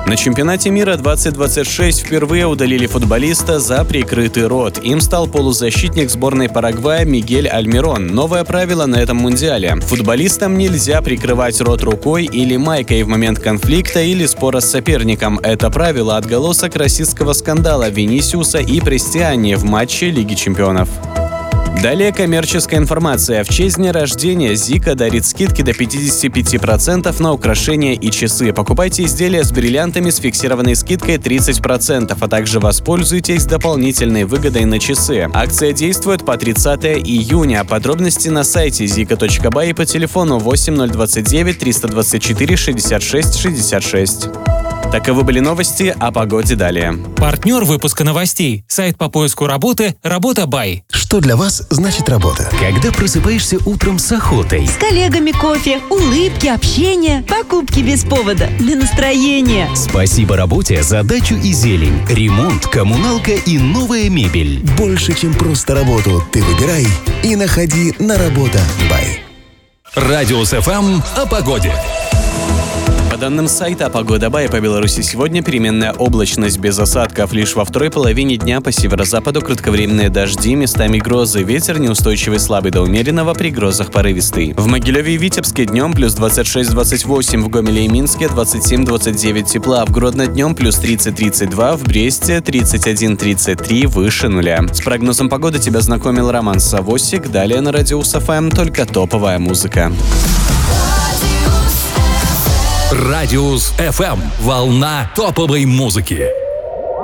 На чемпионате мира 2026 впервые удалили футболиста за прикрытый рот. Им стал полузащитник сборной Парагвая Мигель Альмирон. Новое правило на этом мундиале. Футболистам нельзя прикрывать рот рукой или майкой в момент конфликта или спора с соперником. Это правило — отголосок расистского скандала Винисиуса и Престиани в матче Лиги чемпионов. Далее коммерческая информация. В честь дня рождения Зика дарит скидки до 55% на украшения и часы. Покупайте изделия с бриллиантами с фиксированной скидкой 30%, а также воспользуйтесь дополнительной выгодой на часы. Акция действует по 30 июня. Подробности на сайте zika.by и по телефону 8029 324 66 66. Таковы были новости, о погоде далее. Партнер выпуска новостей. Сайт по поиску работы «Работа.бай». Что для вас значит работа? Когда просыпаешься утром с охотой. С коллегами кофе, улыбки, общение, покупки без повода, для настроения. Спасибо работе за дачу и зелень, ремонт, коммуналка и новая мебель. Больше, чем просто работу, ты выбирай и находи на Работа.бай. Радиус ФМ о погоде. По данным сайта «Погода.бай», по Беларуси сегодня переменная облачность без осадков. Лишь во второй половине дня по северо-западу кратковременные дожди, местами грозы. Ветер неустойчивый слабый до умеренного, при грозах порывистый. В Могилеве и Витебске днем плюс 26-28, в Гомеле и Минске 27-29 тепла, в Гродно днем плюс 30-32, в Бресте 31-33, выше нуля. С прогнозом погоды тебя знакомил Роман Савосик. Далее на Радиус ФМ только топовая музыка. Радиус ФМ. Волна топовой музыки.